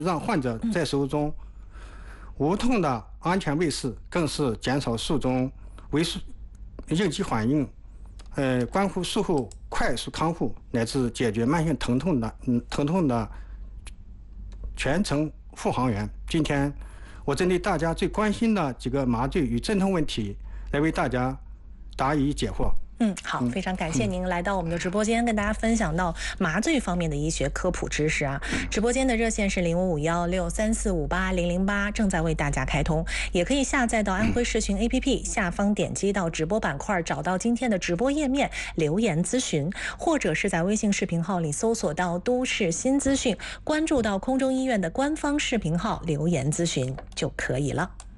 让患者在术中无痛的安全卫士，更是减少术中应激反应，关乎术后快速康复乃至解决慢性疼痛的全程护航员。今天我针对大家最关心的几个麻醉与镇痛问题，来为大家答疑解惑。 好，非常感谢您来到我们的直播间，跟大家分享到麻醉方面的医学科普知识啊。直播间的热线是055163458008，正在为大家开通，也可以下载到安徽视讯 APP， 下方点击到直播板块，找到今天的直播页面，留言咨询，或者是在微信视频号里搜索到都市新资讯，关注到空中医院的官方视频号，留言咨询就可以了。